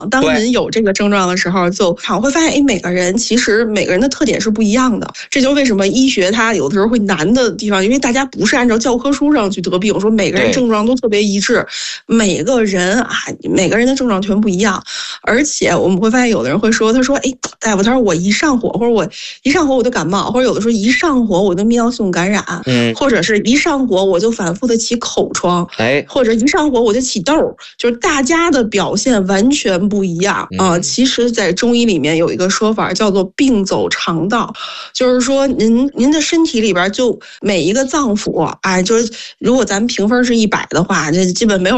当您有这个症状的时候，就会发现，每个人的特点是不一样的。这就是为什么医学它有的时候会难的地方，因为大家不是按照教科书上去得病，说每个人症状都特别一致，每个人的症状全不一样。而且我们会发现，有的人会说，他说，大夫，他说我一上火，或者我一上火我就感冒，或者有的时候一上火我就泌尿系统感染，或者是一上火我就反复的起口疮，或者一上火我就起痘，就是大家的表现完全不一样啊。其实在中医里面有一个说法叫做病走肠道，就是说您的身体里边就每一个脏腑，就是如果咱们评分是100的话，这基本没有